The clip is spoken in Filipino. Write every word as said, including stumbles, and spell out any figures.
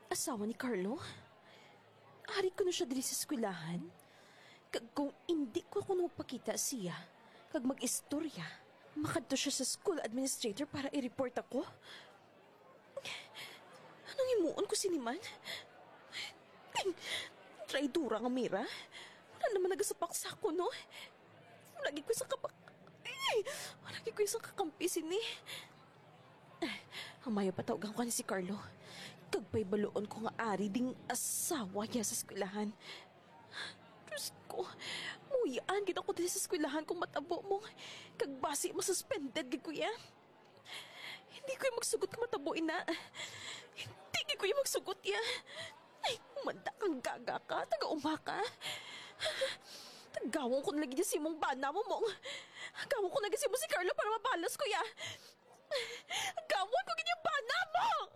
asawa ni Carlo? Ari ko na siya diri sa eskwelahan. Kag kung hindi ko kuno magpakita siya, kag mag-istorya, makadto siya sa school administrator para i-report ako. Anong imuon ko siniman? Traidura nga Mira. Wala naman nagasapak sa ako, no? Lagi ko sa kapak... Ay! Lagi ko sa kakampi sini. Hamayo patawagan ko ni si Carlo. Kagpay baloon ko nga ari ding asawa niya sa eskwelahan. Diyos ko, muyaan kita ko din sa eskwelahan kung matabo mo. Kagbasi mo suspended, gid ko yan. Hindi ko yung magsugot ka matabo, ina. Hindi ko yung magsugot ya. Ay, umanda kang gaga ka, taga-uma ka. Tagawang ko nalagi niya si mong bana mo mong. Gawang ko nalagi si mo si Carlo para mabalas ko ya. Gawang ko ganyang bana mo!